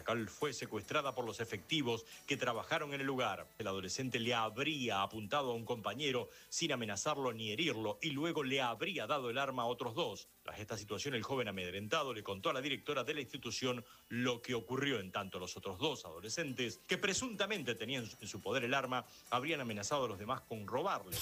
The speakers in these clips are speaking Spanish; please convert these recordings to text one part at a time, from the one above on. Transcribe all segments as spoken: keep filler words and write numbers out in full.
Chacal fue secuestrada por los efectivos que trabajaron en el lugar. El adolescente le habría apuntado a un compañero sin amenazarlo ni herirlo y luego le habría dado el arma a otros dos. Tras esta situación, el joven amedrentado le contó a la directora de la institución lo que ocurrió. En tanto, los otros dos adolescentes, que presuntamente tenían en su poder el arma, habrían amenazado a los demás con robarles.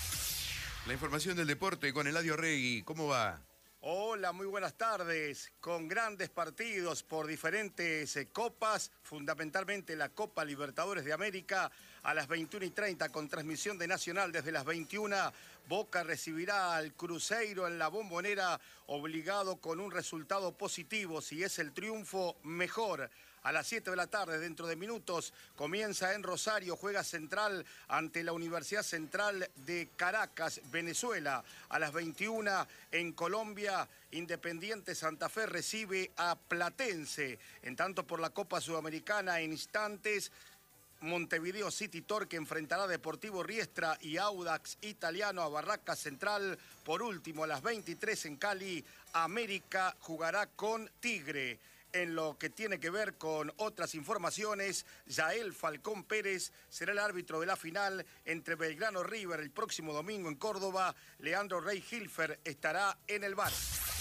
La información del deporte con Eladio Regui. ¿Cómo va? Hola, muy buenas tardes. Con grandes partidos por diferentes eh, copas, fundamentalmente la Copa Libertadores de América, a las veintiuna y treinta con transmisión de Nacional desde las veintiuna. Boca recibirá al Cruzeiro en la Bombonera, obligado con un resultado positivo. Si es el triunfo, mejor. A las siete de la tarde, dentro de minutos, comienza en Rosario, juega Central ante la Universidad Central de Caracas, Venezuela. A las veintiuna, en Colombia, Independiente Santa Fe recibe a Platense. En tanto, por la Copa Sudamericana, en instantes, Montevideo City Torque enfrentará a Deportivo Riestra y Audax Italiano a Barracas Central. Por último, a las veintitrés en Cali, América jugará con Tigre. En lo que tiene que ver con otras informaciones, Yael Falcón Pérez será el árbitro de la final entre Belgrano River el próximo domingo en Córdoba. Leandro Rey Hilfer estará en el V A R.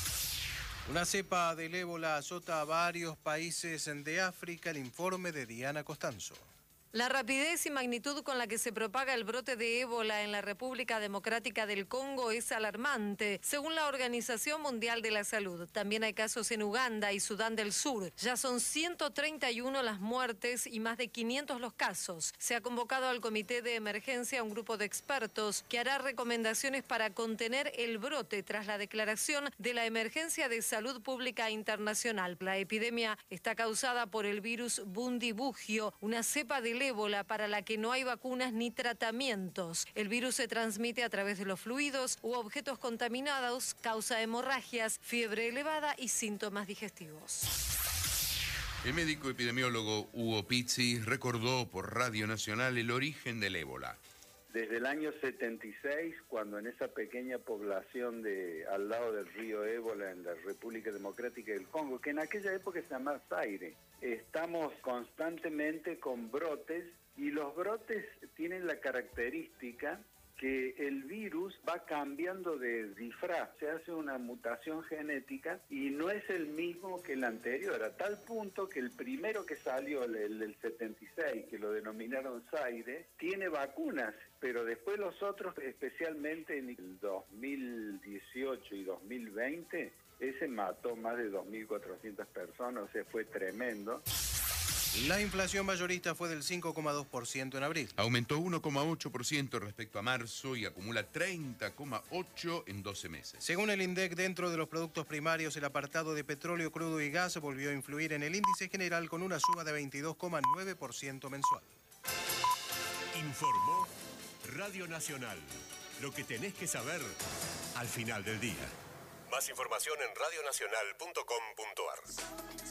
Una cepa del ébola azota a varios países de África. El informe de Diana Costanzo. La rapidez y magnitud con la que se propaga el brote de ébola en la República Democrática del Congo es alarmante, según la Organización Mundial de la Salud. También hay casos en Uganda y Sudán del Sur. Ya son ciento treinta y uno las muertes y más de quinientos los casos. Se ha convocado al Comité de Emergencia un grupo de expertos que hará recomendaciones para contener el brote tras la declaración de la Emergencia de Salud Pública Internacional. La epidemia está causada por el virus Bundibugyo, una cepa del ébola para la que no hay vacunas ni tratamientos. El virus se transmite a través de los fluidos u objetos contaminados, causa hemorragias, fiebre elevada y síntomas digestivos. El médico epidemiólogo Hugo Pizzi recordó por Radio Nacional el origen del ébola. Desde el año setenta y seis, cuando en esa pequeña población de al lado del río Ébola, en la República Democrática del Congo, que en aquella época se llamaba Zaire, estamos constantemente con brotes, y los brotes tienen la característica que el virus va cambiando de disfraz, se hace una mutación genética y no es el mismo que el anterior, a tal punto que el primero que salió, el del setenta y seis, que lo denominaron Zaire, tiene vacunas, pero después los otros, especialmente en el dos mil dieciocho y dos mil veinte, ese mató más de dos mil cuatrocientas personas, o sea, fue tremendo. La inflación mayorista fue del cinco coma dos por ciento en abril. Aumentó uno coma ocho por ciento respecto a marzo y acumula treinta coma ocho por ciento en doce meses. Según el INDEC, dentro de los productos primarios, el apartado de petróleo crudo y gas volvió a influir en el índice general con una suba de veintidós coma nueve por ciento mensual. Informó Radio Nacional. Lo que tenés que saber al final del día. Más información en radio nacional punto com punto a r.